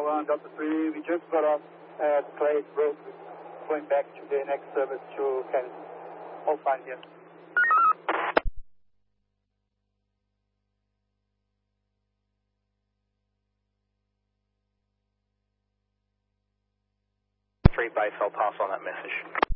1, Delta 3, we just got off at Clay Road, going back to the next service to Kennedy. All fine here. Base, I'll pass on that message.